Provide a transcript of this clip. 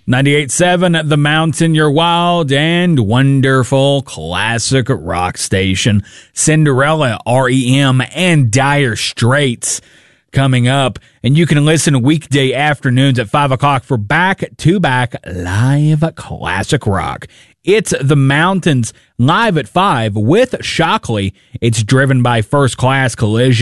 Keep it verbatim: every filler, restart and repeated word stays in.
ninety-eight point seven The Mountain, your wild and wonderful classic rock station. Cinderella, R E M, and Dire Straits coming up. And you can listen weekday afternoons at five o'clock for back-to-back live classic rock. It's The Mountains live at five with Shockley. It's driven by First Class Collision.